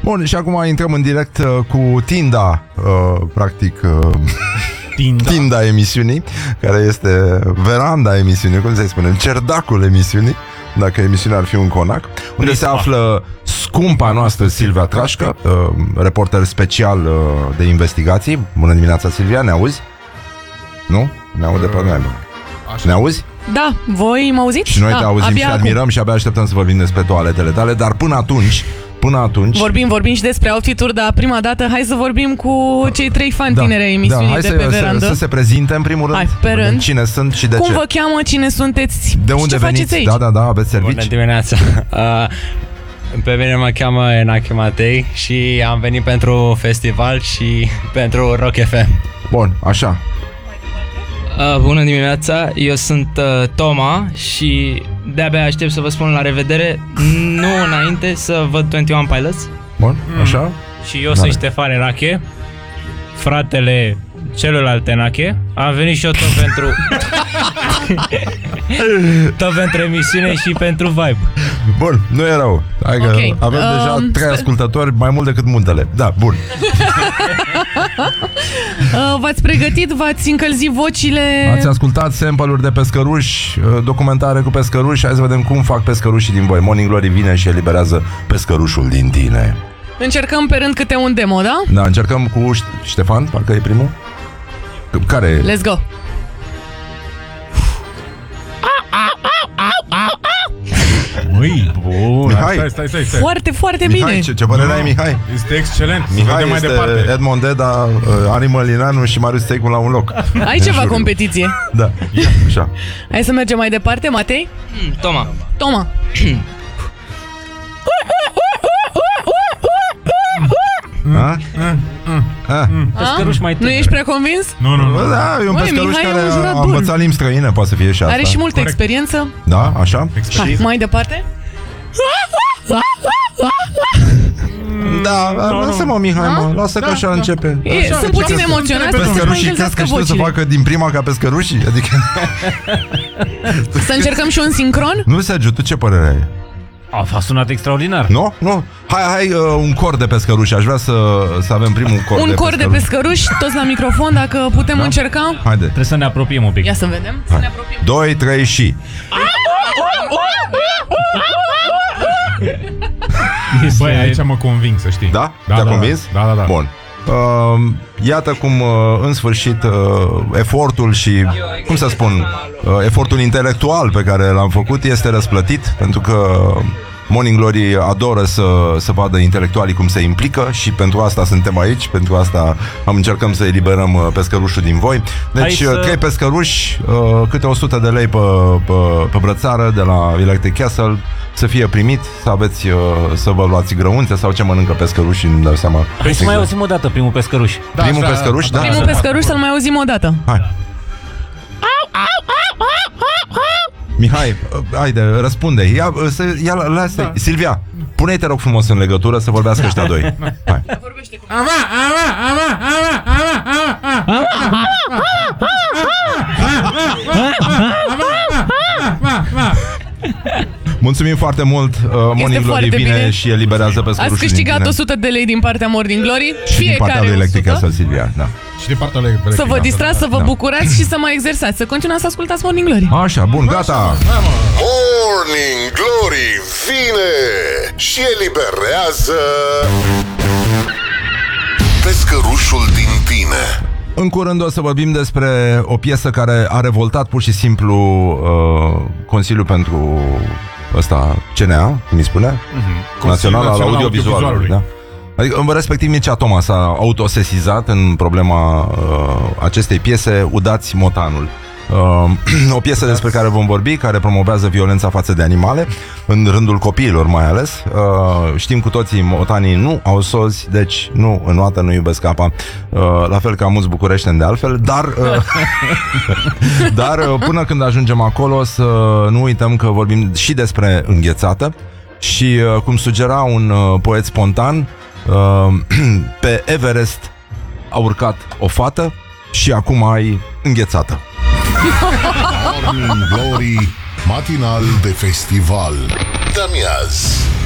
Bun, și acum intrăm în direct cu Tinda, practic Tinda emisiunii, care este veranda emisiunii, cum se spune, cerdacul emisiunii, dacă emisiunea ar fi un conac, unde se află scumpa noastră Silvia Trașcă, reporter special de investigații. Bună dimineața, Silvia, ne auzi? Nu? Ne aude pe noi. Ne auzi? Da, voi mă auziți? Și noi te auzim și admirăm acum. Și abia așteptăm să vorbim despre toaletele tale, dar până atunci Vorbim și despre outfit-uri, dar prima dată hai să vorbim cu cei 3 fani tineri ai emisiunii de pe verandă. Să se prezinte în primul rând. Hai, pe rând. Cine sunt și de Cum ce? vă cheamă, cine sunteți? De unde veniți? Aici? Da, aveți servici. Bună dimineața. Pe mine mă cheamă Enache Matei și am venit pentru festival și pentru Rock FM. Bun, așa. Bună dimineața, eu sunt Toma și de-abia aștept să vă spun la revedere, nu înainte să văd 21 Pilots. Bun, așa. Și eu sunt Ștefan Enache, fratele celălalt Enache. Am venit și eu tot pentru tot pentru emisiune și pentru vibe. Bun, nu e rău. Hai că avem deja 3 ascultători, mai mult decât muntele. Da, bun. V-ați pregătit, v-ați încălzit vocile. Ați ascultat sample-uri de pescăruși, documentare cu pescăruși. Hai să vedem cum fac pescărușii din voi. Morning Glory vine și eliberează pescărușul din tine. Încercăm pe rând câte un demo, da? Da, încercăm cu Ștefan, parcă e primul. Care e? Let's go. Măi, bun. Mihai. Stai. Foarte, foarte Mihai, bine. ce părere ai, Mihai? Este excelent. Mihai mai este departe. Edmond Deda, Animal Linanu și Marius Teicu la un loc. Ai ceva competiție. Da, așa. Hai să mergem mai departe, Matei? Toma. Pescăruș mai tânăr. Nu ești prea convins? Nu. Da, e un pescăruș Mihai care e un jurat a bun. învățat limbi străine, poate să fie și asta. Are și multă experiență. Da, așa? Hai, mai departe? Da, lasă-mă, Mihai, mă, lasă că așa începe. Sunt puțin emoționați, Pescărușii crezi că știu să facă din prima ca pescărușii? Adică... Să încercăm și un sincron? Nu, Sergiu, tu ce părere ai? A sunat extraordinar. Nu? Hai, un cor de pescăruși. Aș vrea să avem primul cor un de cor de pescăruși, toți la microfon, dacă putem încerca. Haide. Trebuie să ne apropiem un pic. Ia să vedem. Să ne apropiem. 2, 3 și... Băi, aici mă conving, să știi. Da? Te-a convins? Da. Bun. Iată cum în sfârșit efortul și, cum să spun, efortul intelectual pe care l-am făcut este răsplătit, pentru că Morning Glory adoră să vadă intelectualii cum se implică și pentru asta suntem aici, pentru asta încercăm să eliberăm pescărușul din voi. Deci 3 pescăruși, câte 100 de lei pe brățară de la Electric Castle, să fie primit, să aveți să vă luați grăunțe sau ce mănâncă pescărușii, nu-mi dau seama. Păi să mai auzim o dată primul pescăruș. Primul pescăruș, da? Primul pescăruș să-l mai auzim o dată. Hai. Mihai, haide, răspunde. Lasă. Silvia, pune-i, te rog frumos, în legătură să vorbească ăștia doi. Hai. Mulțumim foarte mult. Morning Glory vine bine. Și eliberează pescărușul. Ați câștigat 100 de lei din partea Morning Glory. Și din partea lui Electric Castle, Silvia, da. Și din partea lui Electric. Să vă distrați, să vă bucurați și să mai exersați. Să continuați să ascultați Morning Glory. Așa, bun, gata. Morning Glory vine și eliberează pescărușul din tine. În curând o să vorbim despre o piesă care a revoltat pur și simplu Consiliul pentru CNA, cum îi spune? Național al Audiovizualului, da? Adică, respectiv, Mircea Toma s-a autosesizat în problema acestei piese, Udați motanul. O piesă despre care vom vorbi, care promovează violența față de animale, în rândul copiilor mai ales. Știm cu toții, motanii nu au sozi, deci nu înoată, nu iubesc apa, la fel ca mulți bucureșteni de altfel, dar până când ajungem acolo să nu uităm că vorbim și despre înghețată și, cum sugera un poet spontan, pe Everest a urcat o fată și acum ai înghețată. Morning Glory, matinal de festival. De-amiaz.